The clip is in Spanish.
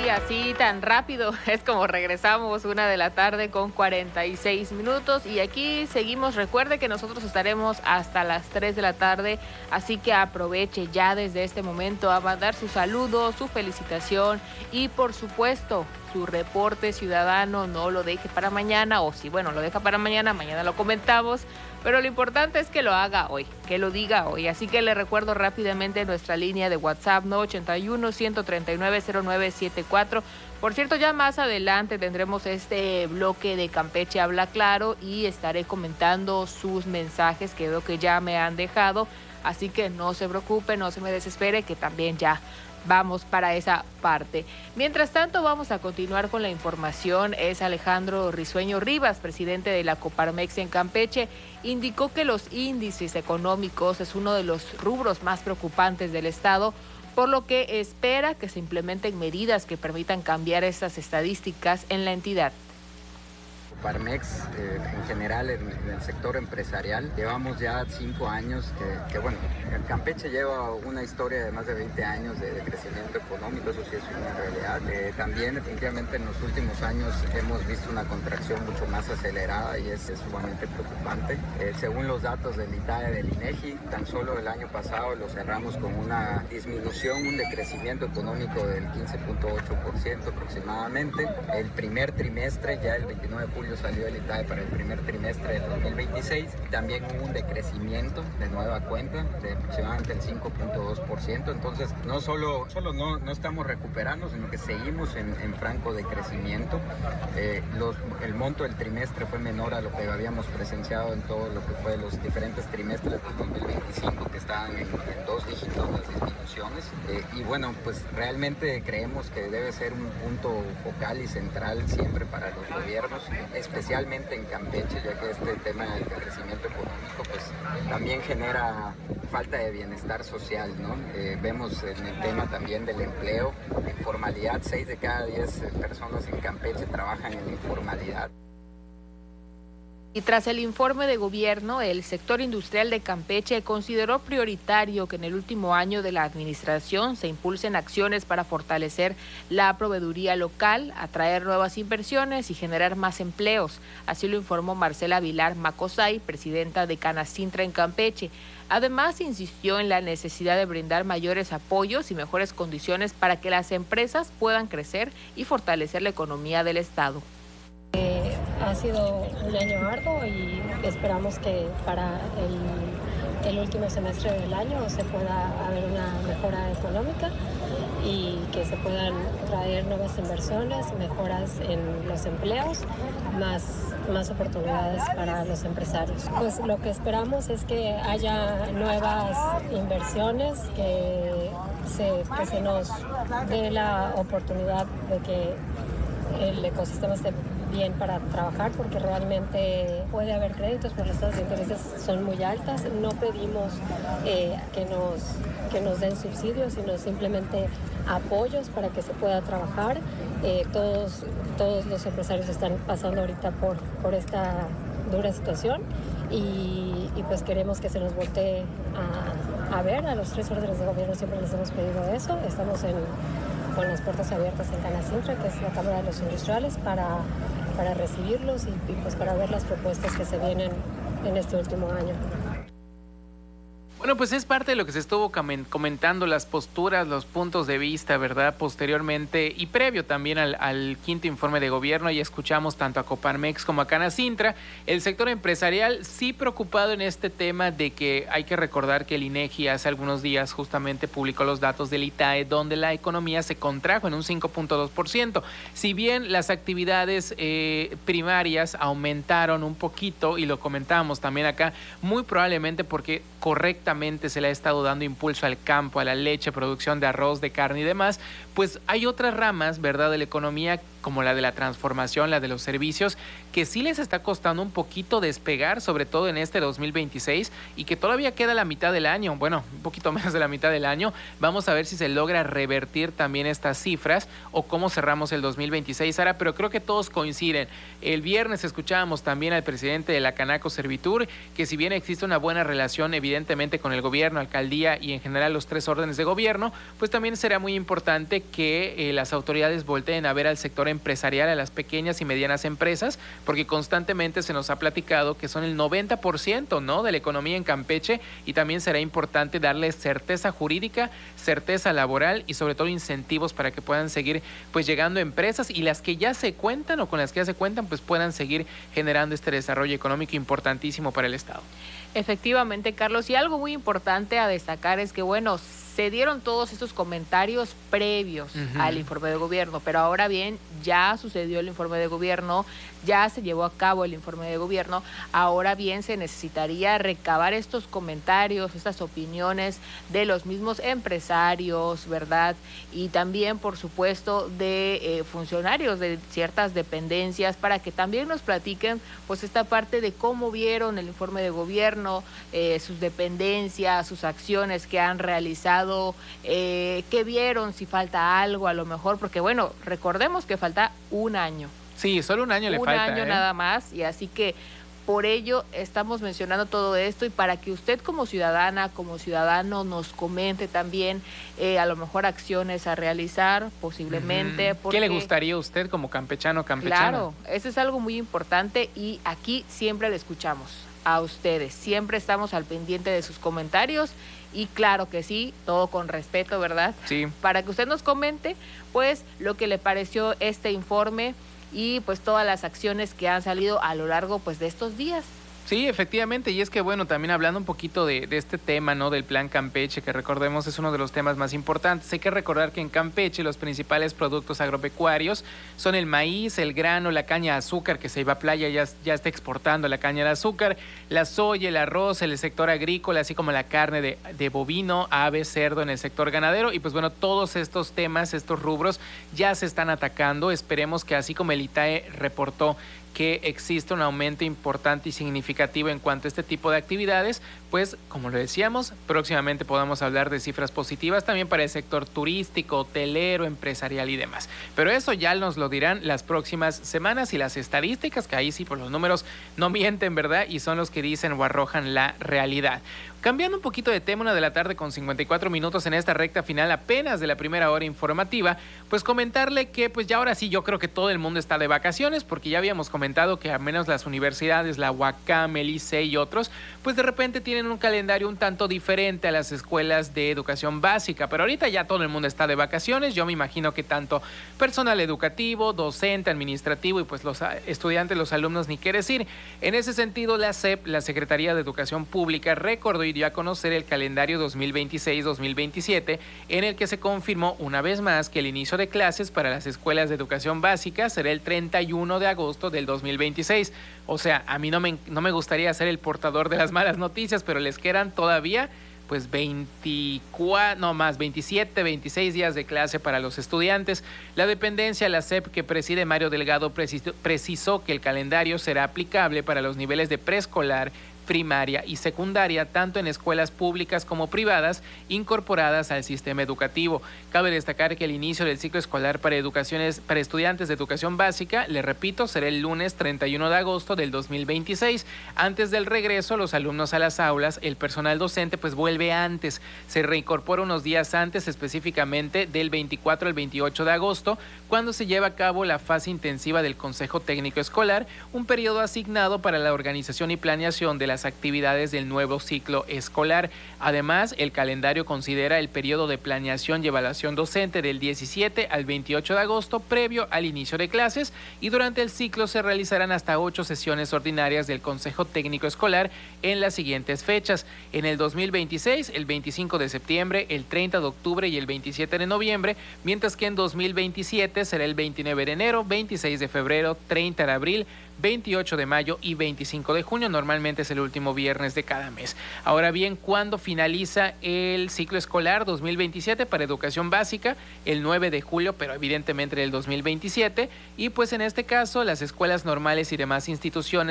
sí, así tan rápido es como regresamos 1 de la tarde con 46 minutos y aquí seguimos. Recuerde que nosotros estaremos hasta las 3 de la tarde, así que aproveche ya desde este momento a mandar su saludo, su felicitación y por supuesto su reporte ciudadano. No lo deje para mañana, o si bueno, lo deja para mañana, mañana lo comentamos, pero lo importante es que lo haga hoy, que lo diga hoy. Así que le recuerdo rápidamente nuestra línea de WhatsApp, 981-139-0974. Por cierto, ya más adelante tendremos este bloque de Campeche Habla Claro y estaré comentando sus mensajes que veo que ya me han dejado. Así que no se preocupe, no se me desespere, que también ya vamos para esa parte. Mientras tanto, vamos a continuar con la información. Es Alejandro Risueño Rivas, presidente de la Coparmex en Campeche, indicó que los índices económicos es uno de los rubros más preocupantes del estado, por lo que espera que se implementen medidas que permitan cambiar estas estadísticas en la entidad. Coparmex, en general en el sector empresarial, llevamos ya 5 años que bueno, Campeche lleva una historia de más de 20 años de crecimiento económico, eso sí es una realidad. También definitivamente en los últimos años hemos visto una contracción mucho más acelerada y es sumamente preocupante. Según los datos del ITAE, del INEGI, tan solo el año pasado lo cerramos con una disminución, un decrecimiento económico del 15.8% aproximadamente. El primer trimestre, ya el 29 de julio salió el ITAE para el primer trimestre del 2026, también hubo un decrecimiento de nueva cuenta de aproximadamente el 5.2%, entonces no solo no estamos recuperando, sino que seguimos en franco de crecimiento. El monto del trimestre fue menor a lo que habíamos presenciado en todo lo que fue los diferentes trimestres del 2025, que estaban en 2 dígitos las disminuciones, y bueno, pues realmente creemos que debe ser un punto focal y central siempre para los gobiernos, especialmente en Campeche, ya que este tema del crecimiento económico pues también genera falta de bienestar social, ¿no? Vemos en el tema también del empleo, la informalidad, 6 de cada 10 personas en Campeche trabajan en la informalidad. Y tras el informe de gobierno, el sector industrial de Campeche consideró prioritario que en el último año de la administración se impulsen acciones para fortalecer la proveeduría local, atraer nuevas inversiones y generar más empleos. Así lo informó Marcela Vilar Macosay, presidenta de Canacintra en Campeche. Además, insistió en la necesidad de brindar mayores apoyos y mejores condiciones para que las empresas puedan crecer y fortalecer la economía del estado. Ha sido un año arduo y esperamos que para el último semestre del año se pueda haber una mejora económica y que se puedan traer nuevas inversiones, mejoras en los empleos, más oportunidades para los empresarios. Pues lo que esperamos es que haya nuevas inversiones, que se nos dé la oportunidad de que el ecosistema esté bien para trabajar, porque realmente puede haber créditos, pero las tasas de intereses son muy altas. No pedimos que nos den subsidios, sino simplemente apoyos para que se pueda trabajar. Todos los empresarios están pasando ahorita por esta dura situación y pues queremos que se nos voltee a ver. A los 3 órdenes de gobierno siempre les hemos pedido eso. Estamos con las puertas abiertas en Canacintra, que es la Cámara de los Industriales, para recibirlos y pues para ver las propuestas que se vienen en este último año. Bueno, pues es parte de lo que se estuvo comentando, las posturas, los puntos de vista, ¿verdad? Posteriormente y previo también al quinto informe de gobierno, ya escuchamos tanto a Coparmex como a Canacintra. El sector empresarial sí preocupado en este tema de que hay que recordar que el INEGI hace algunos días justamente publicó los datos del ITAE, donde la economía se contrajo en un 5.2%. Si bien las actividades primarias aumentaron un poquito, y lo comentábamos también acá, muy probablemente porque correctamente se le ha estado dando impulso al campo, a la leche, producción de arroz, de carne y demás, pues hay otras ramas, ¿verdad?, de la economía como la de la transformación, la de los servicios, que sí les está costando un poquito despegar, sobre todo en este 2026, y que todavía queda la mitad del año, bueno, un poquito menos de la mitad del año. Vamos a ver si se logra revertir también estas cifras o cómo cerramos el 2026, Sara, pero creo que todos coinciden. El viernes escuchábamos también al presidente de la Canaco Servitur, que si bien existe una buena relación evidentemente con el gobierno, alcaldía y en general los 3 órdenes de gobierno, pues también será muy importante que las autoridades volteen a ver al sector empresarial, a las pequeñas y medianas empresas, porque constantemente se nos ha platicado que son el 90%, ¿no?, de la economía en Campeche, y también será importante darles certeza jurídica, certeza laboral y sobre todo incentivos para que puedan seguir pues llegando empresas, y las que ya se cuentan o con las que ya se cuentan pues puedan seguir generando este desarrollo económico importantísimo para el Estado. Efectivamente, Carlos, y algo muy importante a destacar es que, bueno, se dieron todos estos comentarios previos al informe de gobierno, pero ahora bien, ya sucedió el informe de gobierno, ya se llevó a cabo el informe de gobierno, ahora bien se necesitaría recabar estos comentarios, estas opiniones de los mismos empresarios, ¿verdad? Y también, por supuesto, de funcionarios de ciertas dependencias para que también nos platiquen pues esta parte de cómo vieron el informe de gobierno, sus dependencias, sus acciones que han realizado, qué vieron, si falta algo a lo mejor, porque bueno, recordemos que falta un año. Sí, solo un año le falta. Un año nada más, y así que por ello estamos mencionando todo esto, y para que usted como ciudadana, como ciudadano nos comente también a lo mejor acciones a realizar posiblemente. Porque, ¿qué le gustaría a usted como campechano, campechana? Claro, eso es algo muy importante y aquí siempre le escuchamos a ustedes, siempre estamos al pendiente de sus comentarios y claro que sí, todo con respeto, ¿verdad? Sí. Para que usted nos comente pues lo que le pareció este informe y pues todas las acciones que han salido a lo largo pues de estos días. Sí, efectivamente, y es que bueno, también hablando un poquito de este tema, ¿no?, del Plan Campeche, que recordemos es uno de los temas más importantes. Hay que recordar que en Campeche los principales productos agropecuarios son el maíz, el grano, la caña de azúcar, que Ceiba Playa ya está exportando la caña de azúcar, la soya, el arroz, el sector agrícola, así como la carne de bovino, ave, cerdo en el sector ganadero, y pues bueno, todos estos temas, estos rubros ya se están atacando. Esperemos que así como el ITAE reportó que existe un aumento importante y significativo en cuanto a este tipo de actividades, pues como lo decíamos, próximamente podamos hablar de cifras positivas también para el sector turístico, hotelero, empresarial y demás. Pero eso ya nos lo dirán las próximas semanas y las estadísticas, que ahí sí por los números no mienten, ¿verdad? Y son los que dicen o arrojan la realidad. Cambiando un poquito de tema, 1:54 p.m. en esta recta final apenas de la primera hora informativa, pues comentarle que pues ya ahora sí yo creo que todo el mundo está de vacaciones, porque ya habíamos comentado que al menos las universidades, la UACAM, el ICE y otros, pues de repente tienen un calendario un tanto diferente a las escuelas de educación básica, pero ahorita ya todo el mundo está de vacaciones. Yo me imagino que tanto personal educativo, docente, administrativo y pues los estudiantes, los alumnos, ni qué decir. En ese sentido, la SEP, la Secretaría de Educación Pública, recordó y dio a conocer el calendario 2026-2027, en el que se confirmó una vez más que el inicio de clases para las escuelas de educación básica será el 31 de agosto del 2026. O sea, a mí no me gustaría ser el portador de las malas noticias, pero les quedan todavía pues 27, 26 días de clase para los estudiantes. La dependencia, la SEP, que preside Mario Delgado, precisó que el calendario será aplicable para los niveles de preescolar, primaria y secundaria, tanto en escuelas públicas como privadas incorporadas al sistema educativo. Cabe destacar que el inicio del ciclo escolar para estudiantes de educación básica, le repito, será el lunes 31 de agosto del 2026. Antes del regreso, los alumnos a las aulas, el personal docente pues vuelve antes, se reincorpora unos días antes, específicamente del 24 al 28 de agosto, cuando se lleva a cabo la fase intensiva del Consejo Técnico Escolar, un periodo asignado para la organización y planeación de las actividades del nuevo ciclo escolar. Además, el calendario considera el periodo de planeación y evaluación docente del 17 al 28 de agosto previo al inicio de clases, y durante el ciclo se realizarán hasta 8 sesiones ordinarias del Consejo Técnico Escolar en las siguientes fechas: en el 2026, el 25 de septiembre, el 30 de octubre y el 27 de noviembre, mientras que en 2027 será el 29 de enero, 26 de febrero, 30 de abril, 28 de mayo y 25 de junio. Normalmente es el último viernes de cada mes. Ahora bien, ¿cuándo finaliza el ciclo escolar 2027 para educación básica? El 9 de julio, pero evidentemente el 2027. Y pues en este caso, las escuelas normales y demás instituciones